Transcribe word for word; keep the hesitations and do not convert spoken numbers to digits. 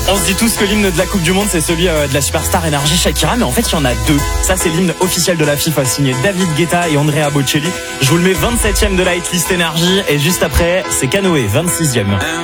On se dit tous que l'hymne de la Coupe du Monde, c'est celui euh, de la superstar énergie Shakira, mais en fait, il y en a deux. Ça, c'est l'hymne officiel de la FIFA, signé David Guetta et Andrea Bocelli. Je vous le mets vingt-septième de la hitlist énergie, et juste après, c'est Canoë, vingt-sixième.